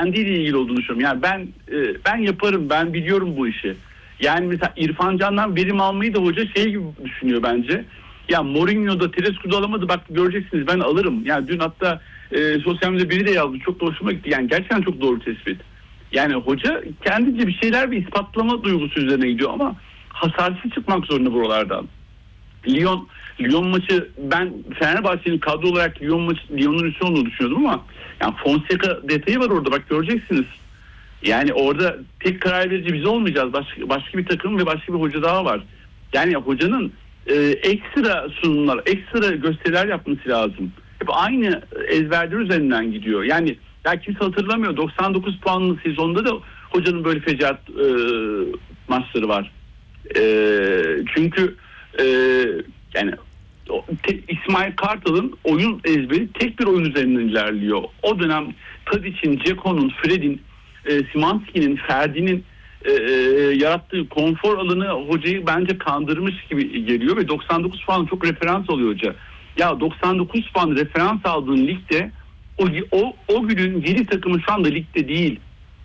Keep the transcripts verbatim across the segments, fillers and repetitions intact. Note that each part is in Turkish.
kendiyle ilgili olduğunu düşünüyorum. Yani ben e, ben yaparım, ben biliyorum bu işi. Yani mesela İrfan Can'dan verim almayı da hoca şey gibi düşünüyor bence. Ya Mourinho'da Tedesco'da alamadı, bak göreceksiniz ben alırım. Yani dün hatta e, sosyal medyada biri de yazdı, çok da hoşuma gitti. Yani gerçekten çok doğru tespit. Yani hoca kendince bir şeyler bir ispatlama duygusu üzerine gidiyor ama hasarsız çıkmak zorunda buralardan. Lyon Lyon maçı, ben Fenerbahçe'nin kadro olarak Lyon maçı Lyon'un üstü olduğunu düşünüyordum ama yani Fonseca detayı var orada, bak göreceksiniz. Yani orada tek karar verici biz olmayacağız. Başka, başka bir takım ve başka bir hoca daha var. Yani hocanın e, ekstra sunumlar, ekstra gösteriler yapması lazım. Hep aynı ezberler üzerinden gidiyor. Yani ya kimse hatırlamıyor. doksan dokuz puanlı sezonda da hocanın böyle fecaat e, maçları var. E, çünkü e, yani o, te, İsmail Kartal'ın oyun ezberi tek bir oyun üzerinden ilerliyor. O dönem Tadic'in, Ceko'nun, Fred'in, e, Szymanski'nin, Ferdi'nin e, e, yarattığı konfor alanı hocayı bence kandırmış gibi geliyor ve doksan dokuz puan çok referans oluyor hoca. Ya doksan dokuz puan referans aldığın ligde o, o, o günün yedi takımı şu anda ligde değil.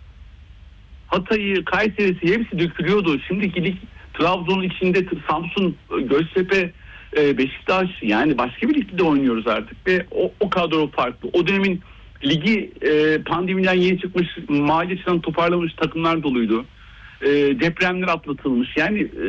Hatay'ı, Kayseri'si hepsi dökülüyordu. Şimdiki lig Trabzon'un içinde Samsun, Göztepe, Beşiktaş, yani başka bir ligde oynuyoruz artık ve o, o kadro farklı. O dönemin ligi e, pandemiden yeni çıkmış, mali açıdan toparlamış takımlar doluydu. E, depremler atlatılmış. Yani e,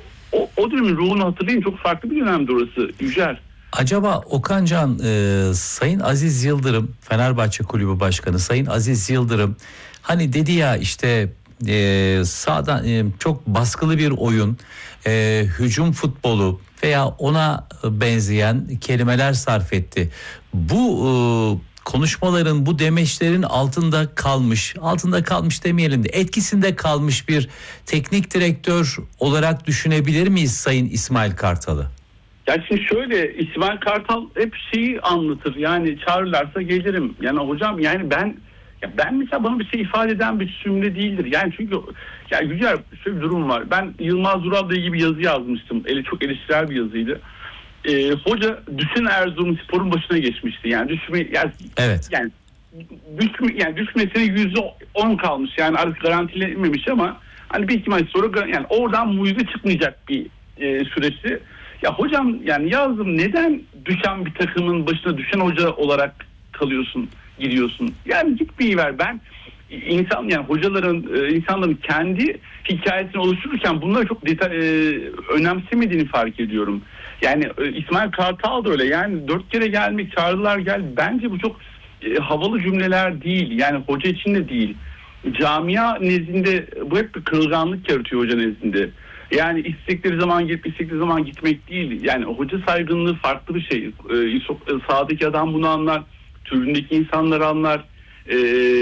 o, o dönemin ruhunu hatırlayın, çok farklı bir dönemdi orası Yücer. Acaba Okancan, e, Sayın Aziz Yıldırım, Fenerbahçe Kulübü Başkanı Sayın Aziz Yıldırım hani dedi ya işte e, sağdan e, çok baskılı bir oyun, e, hücum futbolu veya ona benzeyen kelimeler sarf etti. Bu e, konuşmaların, bu demeçlerin altında kalmış, altında kalmış demeyelim de etkisinde kalmış bir teknik direktör olarak düşünebilir miyiz Sayın İsmail Kartal'ı? Ya şimdi şöyle, İsmail Kartal hep şeyi anlatır, yani çağırırlarsa gelirim. Yani hocam, yani ben ya ben mesela bana bir şey ifade eden bir cümle değildir. Yani çünkü ya güzel şöyle bir durum var. Ben Yılmaz Vural'la ilgili bir yazı yazmıştım. Eli çok eleştirel bir yazıydı. Ee, hoca düşün Erzurumspor'un başına geçmişti. Yani düşme yani, evet. yani düşme yani düşmesine yüzde on kalmış. Yani artık garantilenmemiş ama hani bir iki maç sonra yani oradan mucize çıkmayacak bir e, süreçti. Ya hocam, yani yazdım, neden düşen bir takımın başına düşen hoca olarak kalıyorsun, gidiyorsun? Yani gitmeyi ver. Ben insan, yani hocaların, insanların kendi hikayesini oluştururken bunları çok detay, e, önemsemediğini fark ediyorum. Yani e, İsmail Kartal da öyle. Yani dört kere gelmek, çağrılar gel. Bence bu çok e, havalı cümleler değil. Yani hoca için de değil. Camia nezdinde bu hep bir kırılganlık yaratıyor hoca nezdinde. Yani istekleri zaman gelip istekleri zaman gitmek değil. Yani hoca saygınlığı farklı bir şey. Ee, sahadaki adam bunu anlar. Tribündeki insanlar anlar. Ee,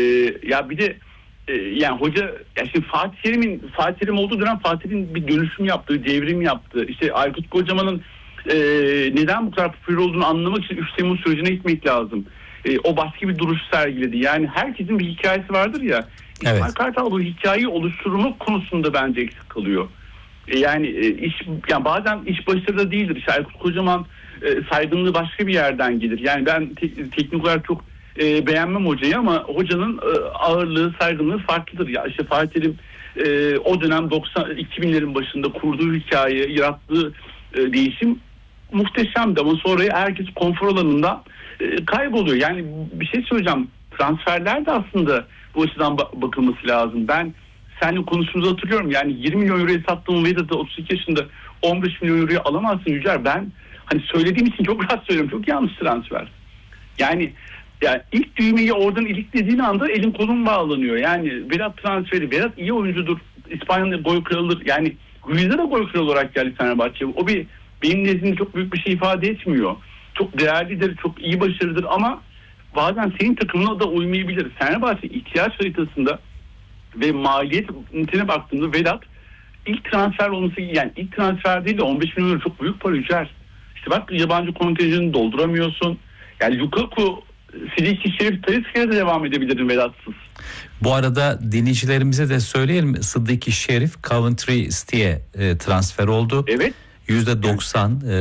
ya bir de e, yani hoca, ya şimdi Fatih Terim'in Fatih Terim olduğu dönem Fatih'in bir dönüşüm yaptığı, devrim yaptı. İşte Aykut Kocaman'ın e, neden bu kadar popüler olduğunu anlamak için üç Temmuz sürecine gitmek lazım. E, o başka bir duruş sergiledi. Yani herkesin bir hikayesi vardır ya. Evet. İsmail Kartal bu hikayeyi oluşturmak konusunda bence eksik kalıyor. Yani iş, yani bazen iş başarıda değildir. İşte Aykut Kocaman e, saygınlığı başka bir yerden gelir. Yani ben te- teknik olarak çok e, beğenmem hocayı ama hocanın e, ağırlığı, saygınlığı farklıdır. Ya işte Fatih Terim e, o dönem doksan iki binlerin başında kurduğu hikaye, yarattığı e, değişim muhteşemdi ama sonra herkes konfor alanında e, kayboluyor. Yani bir şey söyleyeceğim. Transferler de aslında bu açıdan ba- bakılması lazım. Ben seninle konuştuğumuzu hatırlıyorum. Yani yirmi milyon euroya sattığım Vedat'ı otuz iki yaşında on beş milyon euroya alamazsın Yücer. Ben hani söylediğim için çok rahat söylüyorum. Çok yanlış transfer. Yani, yani ilk düğmeyi oradan iliklediğin anda elin kolun bağlanıyor. Yani Vedat transferi. Vedat iyi oyuncudur. İspanya'da gol kralıdır. Yani Ruiz'de de gol kralı olarak geldi Fenerbahçe. O bir benim nezdimde çok büyük bir şey ifade etmiyor. Çok değerlidir, çok iyi başarıdır ama bazen senin takımına da uymayabilir. Fenerbahçe ihtiyaç haritasında ve maliyetine baktığımda Vedat ilk transfer olması, yani ilk transfer değil de on beş milyon euro çok büyük para Yücer. İşte bak, yabancı kontenjanını dolduramıyorsun. Yani Lukaku, Sidiki, Şerif, Talisca'ya da devam edebilirdin Vedat'sız. Bu arada dinleyicilerimize de söyleyelim, Sıddıki Şerif Coventry City'ye e, transfer oldu. Evet. yüzde doksan e,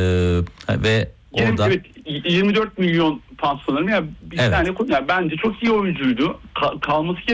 ve orada Evet, yirmi dört milyon pound sanırım. Yani bir evet. tane, yani bence çok iyi oyuncuydu. Ka- kalması